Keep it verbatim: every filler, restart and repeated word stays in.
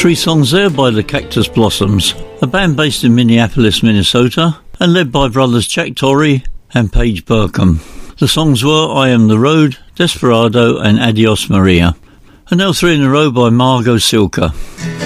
Three songs there by the Cactus Blossoms, a band based in Minneapolis, Minnesota, and led by brothers Jack Torrey and Paige Burkham. The songs were I Am the Road, Desperado and Adios Maria. And now three in a row by Margot Silka.